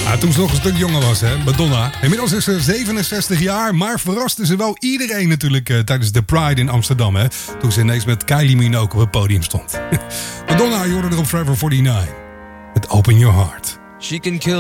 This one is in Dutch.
Toen ze nog een stuk jonger was, hè? Madonna. Inmiddels is ze 67 jaar, maar verraste ze wel iedereen natuurlijk tijdens de Pride in Amsterdam, hè? Toen ze ineens met Kylie Minogue op het podium stond. Madonna, je hoorde er op Forever 49. Met Open Your Heart. She can kill